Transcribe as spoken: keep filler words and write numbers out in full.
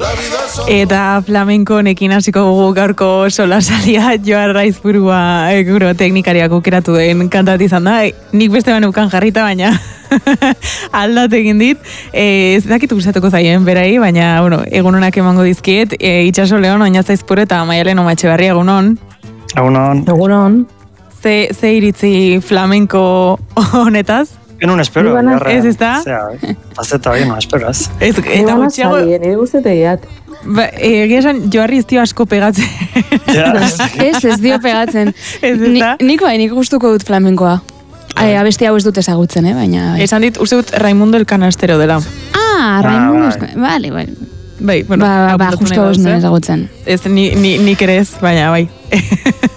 Eta flamenko nekin hasiko gugu gaurko solasalia Joan Raizburua e, guro teknikariak aukeratu den kantati izan da. E, nik beste banukan jarrita, baina aldatu egin dit. E, ez dakit gustatuko zaien berai, baina bueno, egun honak emango dizkiet. E, Itxaso Leon, Oñatz Aizpuru eta Maialen Omatxebarri, egun hon. Egun hon. Egun hon. Ze, ze iritzi flamenko honetaz? En un espero. Ez, ez da? Pazeta hori, no, espero, ez. Ez, eta gutxiago... Nire guztetek egiat. Ba, egia esan, Joarri ez dio asko pegatzen. Ez, ez dio pegatzen. Ez, ez Ni, da? nik bai, nik gustuko dut flamenkoa. Ai, abesti hau ez dut ezagutzen, eh, baina... Bai. Esan dit, uste dut Raimundo el Canastero dela. Ah, Raimundo... Ah, vale, bai. Bai, bueno, ba, ba, justo ez nuen ezagutzen. Ez, ni, ni, nik ere ez, baina bai.